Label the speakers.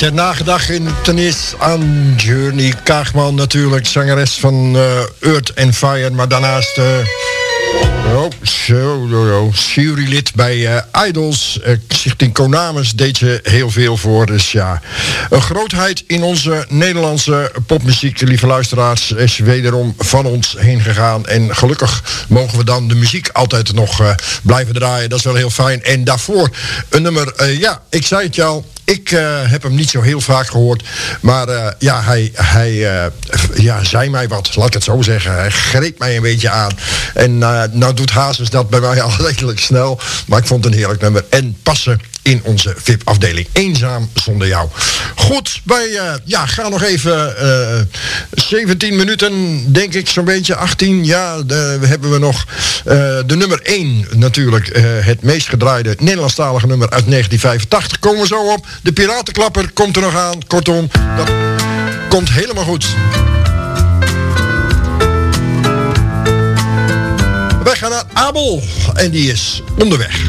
Speaker 1: ter nagedachtenis aan Journey Kaagman natuurlijk, zangeres van Earth and Fire, maar daarnaast jurylid bij Idols. Stichting Konamis deed je heel veel voor. Dus ja, een grootheid in onze Nederlandse popmuziek, lieve luisteraars, is wederom van ons heen gegaan. En gelukkig mogen we dan de muziek altijd nog blijven draaien. Dat is wel heel fijn. En daarvoor een nummer, ik zei het je al, ik heb hem niet zo heel vaak gehoord. Maar hij zei mij wat, laat ik het zo zeggen. Hij greep mij een beetje aan. En nou doet Hazes dat bij mij al redelijk snel. Maar ik vond het een heerlijk nummer. En passen in onze VIP-afdeling. Eenzaam zonder jou. Goed, wij gaan nog even 17 minuten, denk ik, zo'n beetje 18. Ja, hebben we nog de nummer 1 natuurlijk. Het meest gedraaide Nederlandstalige nummer uit 1985. Komen we zo op. De Piratenklapper komt er nog aan. Kortom, dat komt helemaal goed. Wij gaan naar Abel. En die is onderweg.